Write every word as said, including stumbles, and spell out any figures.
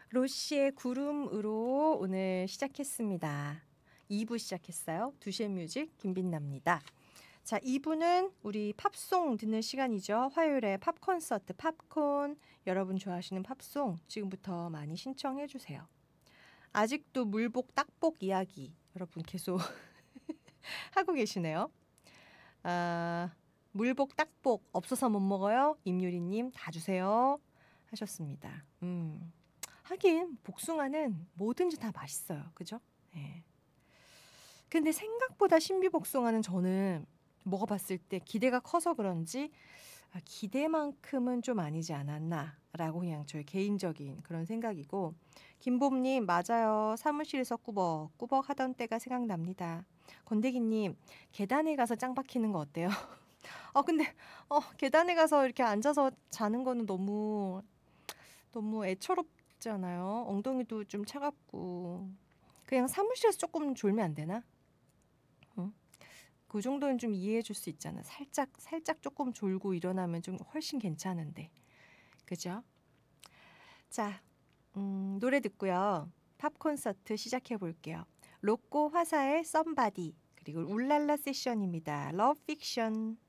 로시의 구름으로 오늘 시작했습니다. 이 부 시작했어요. 두 시의 뮤직 김빛나입니다. 자, 이 부는 우리 팝송 듣는 시간이죠. 화요일에 팝 콘서트 팝콘. 여러분 좋아하시는 팝송 지금부터 많이 신청해 주세요. 아직도 물복 딱복 이야기 여러분 계속 하고 계시네요. 아, 물복 딱복 없어서 못 먹어요. 임유리님 다 주세요 하셨습니다. 음. 하긴 복숭아는 뭐든지 다 맛있어요. 그죠? 예. 근데 생각보다 신비복숭아는 저는 먹어봤을 때 기대가 커서 그런지 아, 기대만큼은 좀 아니지 않았나라고 그냥 저의 개인적인 그런 생각이고 김봄님 맞아요. 사무실에서 꾸벅꾸벅 하던 때가 생각납니다. 건대기님 계단에 가서 짱 박히는 거 어때요? 아 근데 어, 계단에 가서 이렇게 앉아서 자는 거는 너무 너무 애처롭잖아요. 엉덩이도 좀 차갑고 그냥 사무실에서 조금 졸면 안 되나? 응? 그 정도는 좀 이해해 줄 수 있잖아. 살짝 살짝 조금 졸고 일어나면 좀 훨씬 괜찮은데. 그죠? 자, 음, 노래 듣고요. 팝 콘서트 시작해 볼게요. 로꼬 화사의 썸바디 그리고 울랄라 세션입니다. 러브 픽션.